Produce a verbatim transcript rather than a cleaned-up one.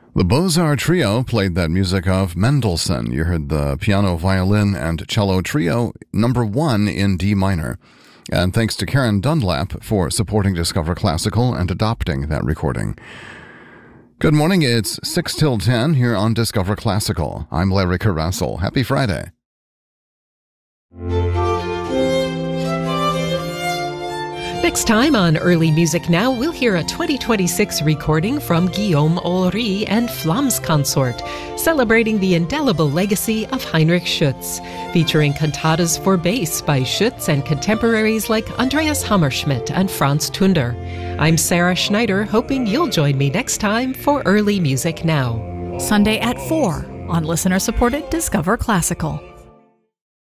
The Beaux-Arts Trio played that music of Mendelssohn. You heard the piano, violin, and cello trio, number one in D minor. And thanks to Karen Dunlap for supporting Discover Classical and adopting that recording. Good morning, it's six till ten here on Discover Classical. I'm Larry Carasel. Happy Friday. Next time on Early Music Now, we'll hear a twenty twenty-six recording from Guillaume Olry and Flams Consort, celebrating the indelible legacy of Heinrich Schütz, featuring cantatas for bass by Schütz and contemporaries like Andreas Hammerschmidt and Franz Tunder. I'm Sarah Schneider, hoping you'll join me next time for Early Music Now. Sunday at four on listener-supported Discover Classical.